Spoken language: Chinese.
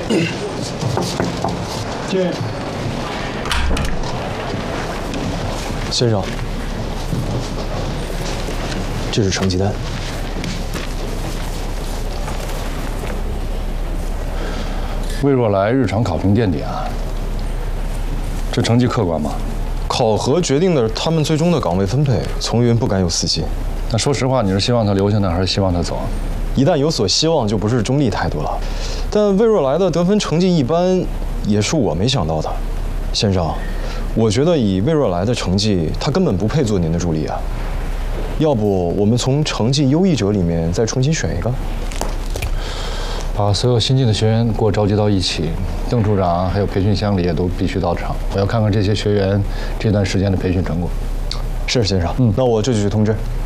进。 先生，这是成绩单。 魏若来日常考评垫底啊，这成绩客观吗？ 考核决定的是他们最终的岗位分配，从云不敢有私心。 那说实话，你是希望他留下呢，还是希望他走啊？ 一旦有所希望，就不是中立态度了。但魏若来的得分成绩一般，也是我没想到的。先生，我觉得以魏若来的成绩，他根本不配做您的助理啊。要不我们从成绩优异者里面再重新选一个？ 把所有新进的学员给我召集到一起，邓处长还有培训乡里也都必须到场。我要看看这些学员这段时间的培训成果。 是先生，那我这就去通知。